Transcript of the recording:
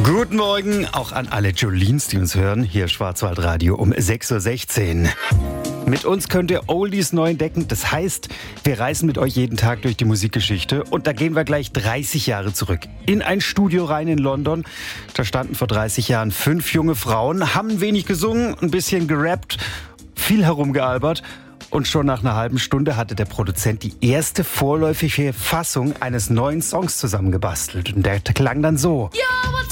Guten Morgen auch an alle Jolines, die uns hören. Hier Schwarzwaldradio um 6.16 Uhr. Mit uns könnt ihr Oldies neu entdecken. Das heißt, wir reisen mit euch jeden Tag durch die Musikgeschichte. Und da gehen wir gleich 30 Jahre zurück. In ein Studio rein in London. Da standen vor 30 Jahren 5 junge Frauen, haben ein wenig gesungen, ein bisschen gerappt, viel herumgealbert. Und schon nach einer halben Stunde hatte der Produzent die erste vorläufige Fassung eines neuen Songs zusammengebastelt. Und der klang dann so. Yo, what's